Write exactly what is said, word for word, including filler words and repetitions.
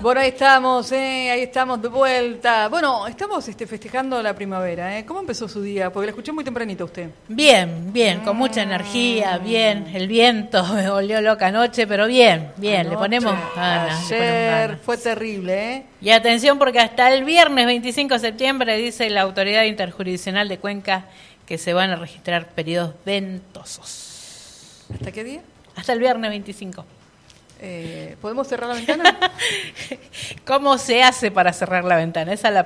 Bueno, ahí estamos, eh, ahí estamos de vuelta. Bueno, estamos este, festejando la primavera. ¿eh? ¿Cómo empezó su día? Porque la escuché muy tempranito a usted. Bien, bien, con mucha energía, bien. El viento me volvió loca anoche, pero bien, bien, Anoche, le ponemos ganas. Ayer le ponemos ganas. fue terrible, ¿eh? Y atención porque hasta el viernes veinticinco de septiembre dice la Autoridad Interjurisdiccional de Cuenca que se van a registrar periodos ventosos. ¿Hasta qué día? Hasta el viernes veinticinco. Eh, ¿Podemos cerrar la ventana? ¿Cómo se hace para cerrar la ventana? Esa es la